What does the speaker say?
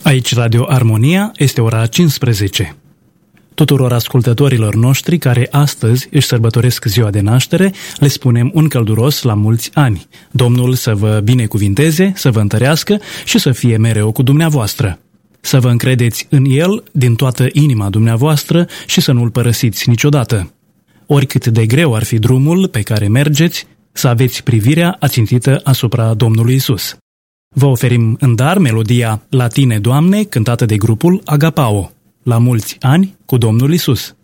Aici Radio Armonia, este ora 15. Tuturor ascultătorilor noștri care astăzi își sărbătoresc ziua de naștere, le spunem un călduros la mulți ani. Domnul să vă binecuvinteze, să vă întărească și să fie mereu cu dumneavoastră. Să vă încredeți în El din toată inima dumneavoastră și să nu-L părăsiți niciodată. Oricât de greu ar fi drumul pe care mergeți, să aveți privirea ațintită asupra Domnului Isus. Vă oferim în dar melodia La tine, Doamne, cântată de grupul Agapao. La mulți ani cu Domnul Isus!